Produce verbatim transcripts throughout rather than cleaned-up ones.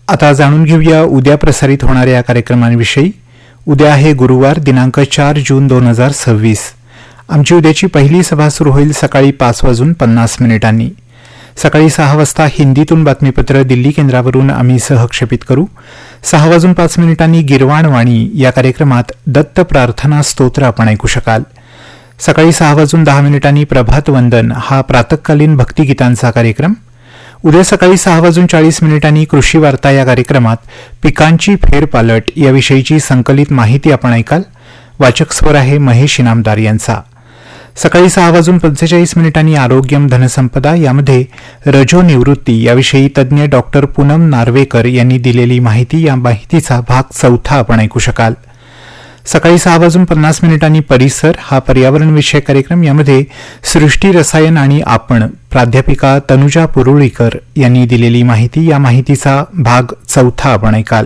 आता जाणून घेऊया उद्या प्रसारित होणाऱ्या या कार्यक्रमांविषयी. उद्या आहे गुरुवार दिनांक चार जून दोन हजार सव्वीस. आमची उद्याची पहिली सभा सुरू होईल सकाळी पाच वाजून पन्नास मिनिटांनी. सकाळी सहा वाजता हिंदीतून बातमीपत्र दिल्ली केंद्रावरून आम्ही सहक्षेपित करू. सहा वाजून पाच मिनिटांनी गिरवाणवाणी या कार्यक्रमात दत्त प्रार्थना स्तोत्र आपण ऐकू शकाल. सकाळी सहा वाजून दहा मिनिटांनी प्रभात वंदन हा प्रातःकालीन भक्तिगीतांचा कार्यक्रम. उद्या सकाळी सहा वाजून चाळीस मिनिटांनी कृषी वार्ता या कार्यक्रमात पिकांची फेरपालट याविषयीची संकलित माहिती आपण ऐकाल. वाचक स्वर आहे महेश इनामदार यांचा. सकाळी सहा वाजून पंचेचाळीस मिनिटांनी आरोग्यम धनसंपदा यामध्ये रजोनिवृत्ती याविषयी तज्ज्ञ डॉक्टर पूनम नार्वेकर यांनी दिलेली माहिती या माहितीचा भाग चौथा आपण ऐकू शकाल. सकाळी सहा वाजून पन्नास मिनिटांनी परिसर हा पर्यावरणविषयक कार्यक्रम यामध्ये सृष्टी रसायन आणि आपण प्राध्यापिका तनुजा पुरुळीकर यांनी दिलेली माहिती या माहितीचा भाग चौथा आपण ऐकाल.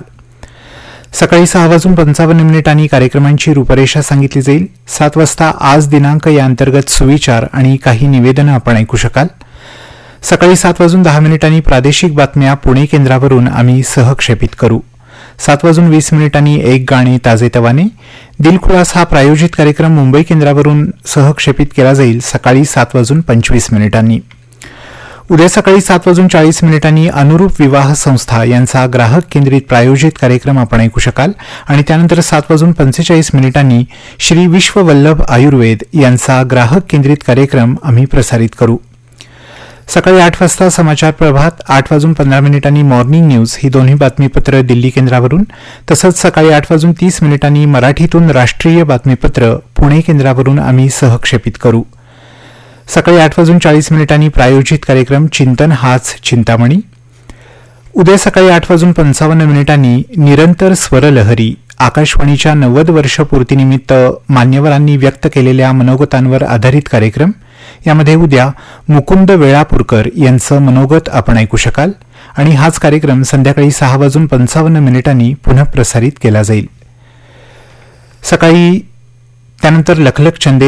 सकाळी सहा वाजून पंचावन्न मिनिटांनी कार्यक्रमांची रूपरेषा सांगितली जाईल. सात वाजता आज दिनांक या अंतर्गत सुविचार आणि काही निवेदनं आपण ऐकू शकाल. सकाळी सात वाजून दहा मिनिटांनी प्रादेशिक बातम्या पुणे केंद्रावरून आम्ही सहक्षेपित करू. सात वाजून वीस मिनिटांनी एक गाणे ताजेतवाने. दिलखुलास हा प्रायोजित कार्यक्रम मुंबई केंद्रावरून सहक्षेपित केला जाईल सकाळी सात वाजून पंचवीस मिनिटांनी. उद्या सकाळी सात वाजून चाळीस मिनिटांनी अनुरूप विवाह संस्था यांचा ग्राहक केंद्रित प्रायोजित कार्यक्रम आपण ऐकू शकाल आणि त्यानंतर सात वाजून पंचेचाळीस मिनिटांनी श्री विश्ववल्लभ आयुर्वेद यांचा ग्राहक केंद्रित कार्यक्रम आम्ही प्रसारित करू. सकाळी आठ वाजता समाचार प्रभात. आठ वाजून पंधरा मिनिटांनी मॉर्निंग न्यूज ही दोन्ही बातमीपत्र दिल्ली केंद्रावरून तसंच सकाळी आठ वाजून तीस मिनिटांनी मराठीतून राष्ट्रीय बातमीपत्र पुणे केंद्रावरून आम्ही सहक्षेपित करू. सकाळी आठ वाजून चाळीस मिनिटांनी प्रायोजित कार्यक्रम चिंतन हाच चिंतामणी. उद्या सकाळी आठ वाजून पंचावन्न मिनिटांनी निरंतर स्वरलहरी आकाशवाणीच्या नव्वद वर्षपूर्तीनिमित्त मान्यवरांनी व्यक्त केलेल्या मनोगतांवर आधारित कार्यक्रम. यामध्ये उद्या मुकुंद वेळापूरकर यांचं मनोगत आपण ऐकू शकाल आणि हाच कार्यक्रम संध्याकाळी सहा वाजून पंचावन्न मिनिटांनी पुनः प्रसारित केला जाईल. सकाळी त्यानंतर लखलख चंदे